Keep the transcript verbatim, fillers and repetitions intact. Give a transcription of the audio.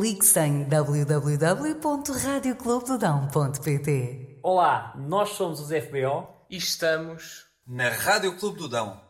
Publique-se em w w w ponto rádio clube do dão ponto p t. Olá, nós somos os F B O e estamos na Rádio Clube do Dão.